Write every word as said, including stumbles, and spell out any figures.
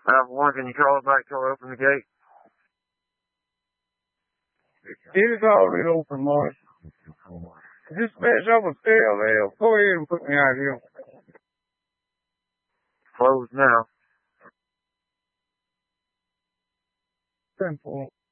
Alpha one, can you call it back till I open the gate? It is already open, Mark. Dispatch over L L. Go ahead and put me out here. Closed now. Simple.